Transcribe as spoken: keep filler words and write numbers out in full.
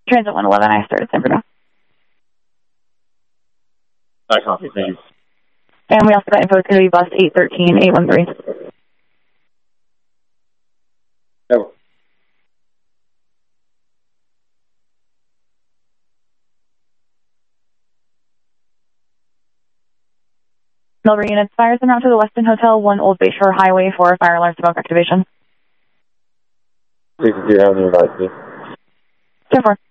Transit one eleven, I started San Bruno. I copy, thank you. And we also got info, it's going to be bus eight thirteen eight one three. Over. Millbury units, fires en route to the Westin Hotel, one Old Bayshore Highway for fire alarm smoke activation. Please, do you have any advice, please? ten four.